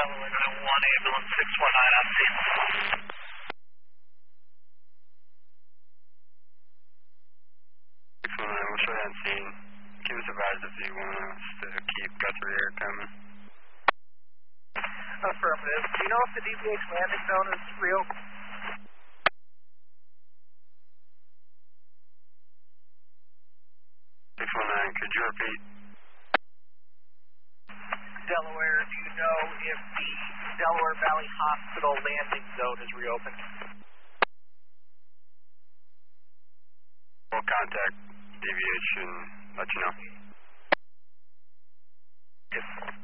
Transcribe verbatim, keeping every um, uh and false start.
Delaware nine one, ambulance six one nine on scene. six one nine, we'll show you on scene. Keep us advised if you want us to keep Guthrie Air coming. Affirmative. Do you know if the D P H landing zone is reopened? six one nine, could you repeat? Delaware, do you know if the Delaware Valley Hospital landing zone is reopened? We'll contact D V H and let you know. Yes.